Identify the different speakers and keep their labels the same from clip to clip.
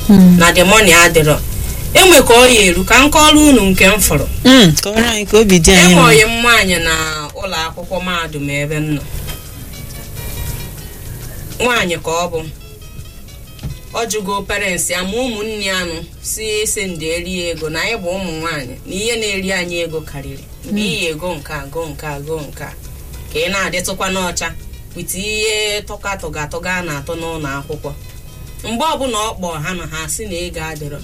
Speaker 1: na the money adịrọ enwe ka ọ ya eru ka nkọrọ unu nke m fọrọ
Speaker 2: kọrọ anyị ka obi dị anyị
Speaker 1: enweghị mmanya na ụlọ akwụkwọ mahadum ebe m nọ nwaanyị ka ọ bụ ọ jụgo parents ya ma ụmụnne ya nụ si send eri ego na anyị bụ ụmụ nwaanyị na ihe na-eri anyị ego karịrị mgbe iyi ego nke a go nke a go nke a ka ị na-adịtụkwa n'ọcha wite ihe tọga a na-atọ n'ụlọ akwụkwọ mgbe ọbụla ọ kpọọ ha na ha si na ego adịrọ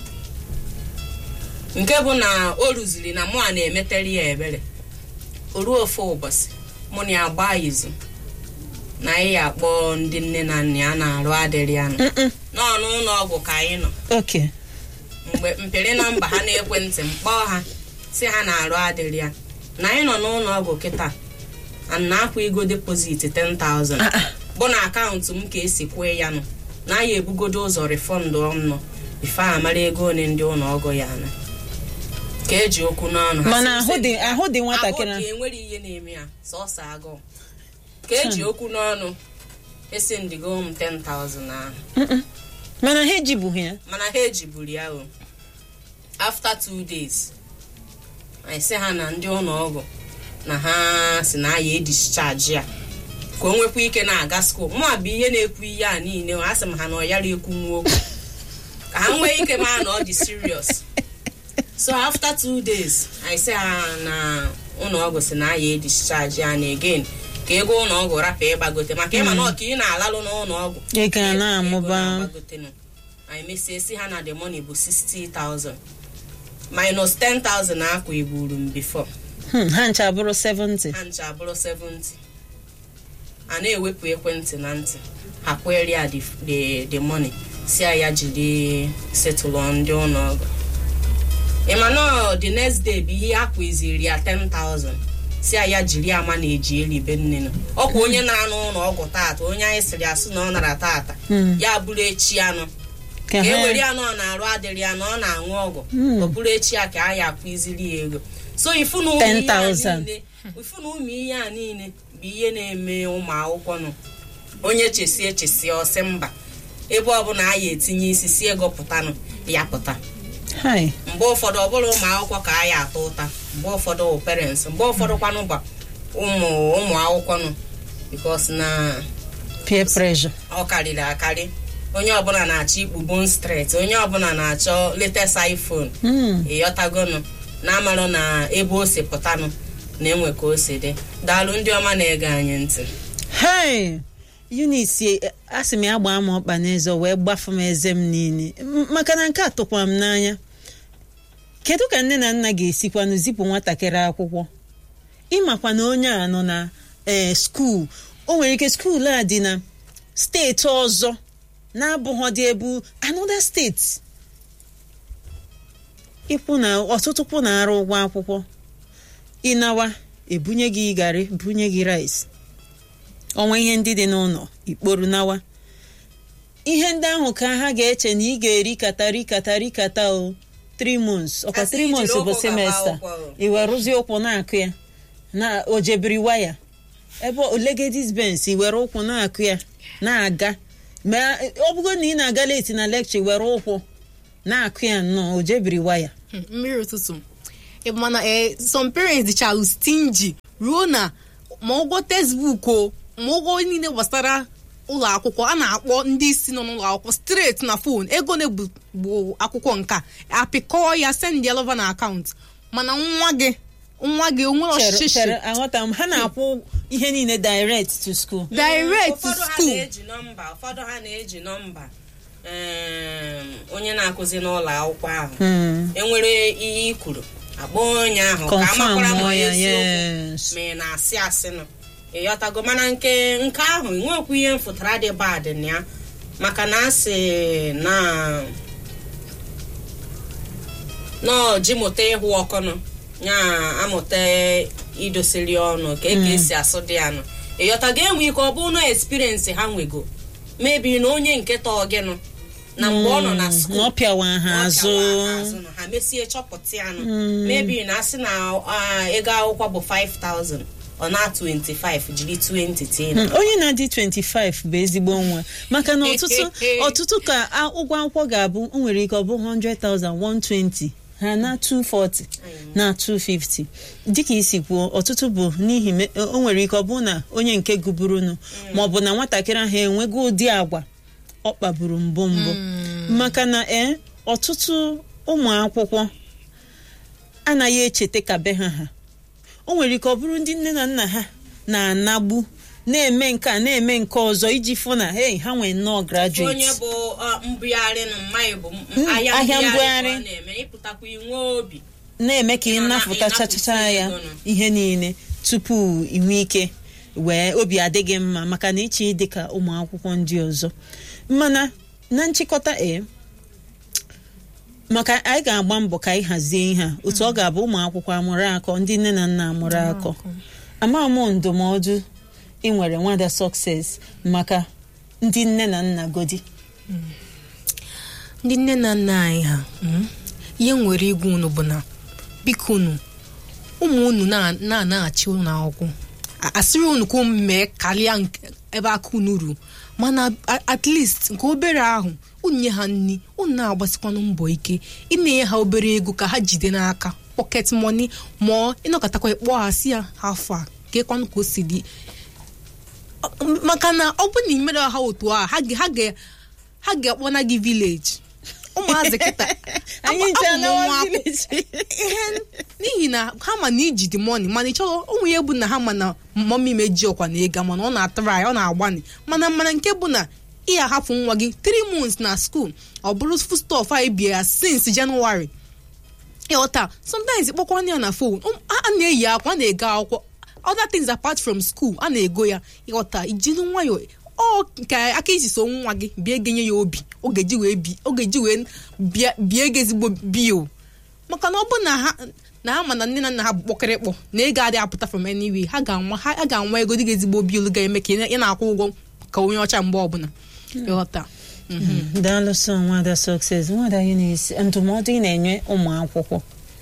Speaker 1: nke bụ na o rụziri na mụ a na-emetere ya ebere o ruo ofe ụbọchị mụ na ya gbaa izu na anyị ya akpọ ndị nne na nna ya na-arụ adịrị ya n'ọnụ ụlọ ọgwụ ka anyị nọ mgbe mpere nọmba ha na-ekwentị m kpọọ ha si ha na-arụ adịrị ya na anyị nọ n'ụlọ ọgwụ kịta na-akwụ ego depozit 10,000 bụ na akaụntụ m ka esi kwụọ ya nọ na anyị ebugodo ụzọ refọndụ ọnụ ife a mara ego one ndị ụlọ ọgwụ ya na ka eji okwu n'ọnụ
Speaker 2: mana ahụ dị nwatakịrị
Speaker 1: ahụ enwere ihe na-eme ya sọsọ agụụ ka eji okwu n'ọnụ esi ndigo m 10,000 ahụ
Speaker 2: mana ha ejiburu ya o after 2 days anyị sị ha na ndị ụlọ ọgwụ na ha si na ya edischarge ya ka o nwekwa ike na-aga school mụ abụ ihe na-ekwu ihe a niile a sị m ha na ọ yara ekwu nwa okwu ka ha nwee ike maa na ọ dị serious so after 2 days anyị sị ha na ụlọ ọgwụ si na ya edischarge ya na again ka ego ụlọ ọgwụ rapụ ịgbagote maka ịma na ọka ị na-alalụ n'ụlọ ọgwụ ego na-amụba
Speaker 1: anyị mesie si ha na the money bụ 60,000 minus 10,000 akwa iburu m before
Speaker 2: ha ncha bụrụ 70
Speaker 1: a na-ewepụ ekwentị na ntị ha kwere ya the money si ya jiri setụlụ ndị ụlọ ọgwụ ịmana the next day bụ ihe akwa iziri ya 10,000 si ya jiri ama na-eji eribe nnenu ọkwa onye na-anụ ụlọ ọgwụ tata onye anyị sịrị asị na ọ nara tata ya bụrụ echi anụ ka e were ya na ọ na-arụ adịrị ya na ọ na-aṅụ ọgwụ ọ bụrụ echi ya ka a ya akwụziri ya ego so ifu na ụmụ ihe a niile bụ ihe na-eme ụmụ akwụkwọ nọ onye chesie ọsị mba ebe ọbụla a ya etinye isi si ego pụtanụ ya pụta mgbe ụfọdụ ọ bụla ụmụ akwụkwọ ka a ya atọ ụta mgbe ụfọdụ parents mgbe ụfọdụ kwanụ gba ụmụ akwụkwọ nọ because na
Speaker 2: peer pressure
Speaker 1: ọ karịrị akarị onye ọbụla na-achọ ikpu Bond Street onye ọbụla na-achọ latest iPhone ịghọtagonụ na-amarụ na ebe o si pụtanụ na-enwe ka o si dị daalụ ndị ọma na-ege anyị ntị
Speaker 2: Eunice asị m ya gbaa m ọkpa n'eze wee gbafu m eze m niile maka na nke a tụkwara m n'anya kedu ka nne na nna ga-esikwanụ zipụ nwatakịrị akwụkwọ ịmakwa na onye a nọ na skuul o nwere ike skuul a dị na steeti ọzọ na-abụghị dị ebu another steeti ịkwụ na ọtụtụ kwụ na-arụ ụgwọ akwụkwọ ịnawa ebunye gị garị bunye gị rice ọnwa ihe ndị dị n'ụlọ ikporu nawa ihe ndị ahụ ka ha ga-eche na ị ga-eri kata o 3 months ọkwa 3 months bụ semester iwerụzi ụkwụ na-akụ ya na ojebiri waya ebe olegedis bens iwere ụkwụ na-akụ ya na-aga ma ọ bụgo na ị na-aga leti na lecture were ụkwụ na-akụ ya nnọọ ojebiri waya
Speaker 3: mmiri ụtụtụ mana some parents dịcha stingy ruo na ma ụgwọ textbook o ma ụgwọ niile gbasara ụlọ akwụkwọ a na-akpọ ndị isi nọ n'ụlọ akwụkwọ straight na phone ego na-bụ akwụkwọ nka apịkọọ ya send ya lova na akaụntụ mana nwa gị onwere ọchịchị
Speaker 2: aghọta m ha na-akwụ ihe niile direct to school
Speaker 1: ụfọdụ ha na-eji nọmba onye na-akụzi n'ụlọ akwụkwọ ahụ enwere ihe ikwuru akpọ onye ahụ ka amakwara ma eziokwu ma ị na-asị asị nọ ịghọtago mana nke ahụ nwekwa ihe mfụtara dị bad na ya maka na asị na ji mụta ịhụ ọkọnụ ya amụta idosiri ọnụ ka esi asụ dị anụ ịghọtago enwe ike ọ bụ na experience ha nwego mebi na onye nke tọọ gịnụ na mgbe ọ nọ na skuul
Speaker 2: ọ pịawa ha azụ
Speaker 1: ha mesie chọpụta ya nụ mebi na asị na ego akwụkwọ bụ 5,000 ọ na 25 jiri 20 tina
Speaker 2: onye na-adị 25 bụ ezigbo nwa maka na ọtụtụ ka ụgwọ akwụkwọ ga-abụ o nwere ike ọ bụ 100,000 120 ha na 240 na 250 dịka isi kwuo ọtụtụ bụ n'ihi o nwere ike ọ bụ na onye nke gụburunu maọbụ na nwatakịrị ahụ enwego ụdị agwa ọ kpaburu mbụ maka na ọtụtụ ụmụ akwụkwọ anaghị echete ka be ha o nwere ike ọ bụrụ ndị nne na nna ha na-anagbu na-eme nke a na-eme nke ọzọ iji fụ na ha nwee nnọọ graduate
Speaker 1: onye bụ mbugharị na mmadụ bụ
Speaker 2: ahịa mbugharị
Speaker 1: na-eme ịpụtakwa inwe obi
Speaker 2: na-eme ka ị napụta chachacha ya ihe niile tupu inwe ike wee obi adịghị mma maka na ịchị dị ka ụmụ akwụkwọ ndị ọzọ mana na nchịkọta maka anyị ga-agba mbọ ka anyị hazie ihe a otu ọ ga-abụ ụmụ akwụkwọ amụrụ akọ ndị nne na nna amụrụ akọ ama m ndụmọdụ ị nwere nwada Success maka ndị nne na nna godi
Speaker 3: ndị nne na nna anyị ha ihe nwere igwe unu bụ na biko unu ụmụ unu na-anaghachi unu akwụkwọ asịrị unu ka mee karịa ebe aka unu ruo mana at least nke obere ahụ unu nye ha nri unu na-agbasikwanụ mbọ ike ime ha obere ego ka ha jide n'aka pocket money ma ịnọkọtakwa ịkpọghasị ya afọ a gekwanụ ka o si dị maka na ọ bụ na imere ha otu a ha ga-akpọna gị village ụmụazị kịta n'ihi na ha ma na iji dị money mana ịchọrọ ụmụ ya bụ na ha ma na mọmi meji ọkwa na ego mana ọ na-atụrụ anyị ọ na-agbani mana nke bụ na ị ahapụ nwa gị 3 months na school ọ bụrụ foodstuff anyị bie ya since January ịghọta sometimes kpọkwa ya na phone a na-eyi akwa a na-ego akwụkwọ other things apart from school a na-ego ya ịghọta ijiri nwayọ ka aka isi so nwa gị bịa genye ya obi ọ ga-eji wee bie gị ezigbo bill maka na ọ bụ na ha ma na nne na nna ha bụ kpọkịrịkpọ na ego adịghị apụta from anywhere ha ga-anwa ego dị gị ezigbo bill ga-eme ka ị na-akwụ ụgwọ ka onye ọcha mgbe ọbụla ịghọta
Speaker 2: daalụ sọ nwada Success nwada anyị na-esi ndụmọdụ ị na-enye ụmụ akwụkwọ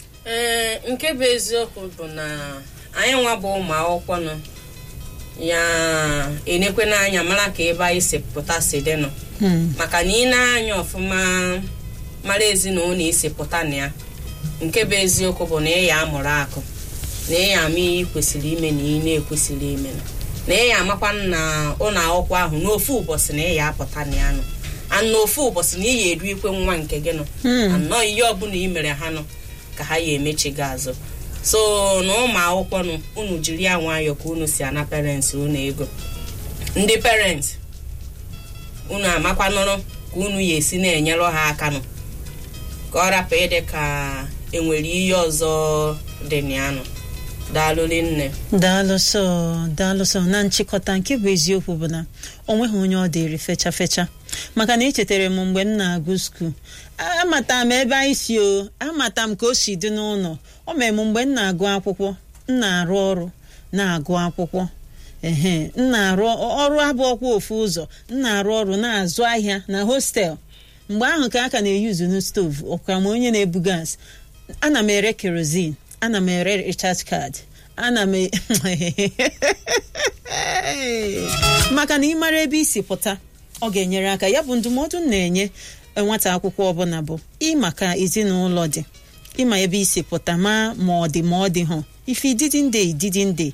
Speaker 1: nke bụ eziokwu bụ na anyị nwa bụ ụmụ akwụkwọ nọ ya enekwe n'anya mara ka ebe anyị si pụta si dịnụ maka na ị na-anya ọfụma mara ezinụlọ isi pụta na ya nke bụ eziokwu bụ na ị ya amụrụ akụ na ị ya ama ihe kwesịrị ime na ị na-ekwesịrị ime na ị ya amakwa na ụlọ akwụkwọ ahụ n'ofu ụbọchị na ị ya apụta na ya nọ n'ofu ụbọchị na ị ya eru ikwe nwa nke gị nọ anọ ihe ọbụla ị mere ha nọ ka ha ya emechi gị azụ so na ụmụ akwụkwọ nụ unu jiri ya nwayọọ ka unu si ana parents unu ego ndị parents unu amakwa nọrọ ka unu ya esi na-enyere ha aka nụ ka ọ rapụ ịdị ka enwere ihe ọzọ dị na ya nụ daalụli nne
Speaker 2: daalụ sọ na nchịkọta nke bụ eziokwu bụ na o nweghị onye ọ dịrị fecha fecha maka na echetara m mgbe m na-agụ skuul amata m ebe anyị si amata m ka o si dị n'ụlọ o mere m mgbe m na-agụ akwụkwọ m na-arụ ọrụ na-agụ akwụkwọ m na-arụ ọrụ abụọkwa ofu ụzọ m na-arụ ọrụ na-azụ ahịa na hostel mgbe ahụ ka aka na-eyuzu na stovu ọkwa m onye na-ebu gas ana m ere kerozin ana m ere recharge card ana m maka na ịmara ebe isi pụta ọ ga-enyere aka ya bụ ndụmọdụ na-enye nwata akwụkwọ ọbụla bụ ịma ka ezinụlọ dị ịma ebe isi pụta ma ọ dị ha if you didn't dey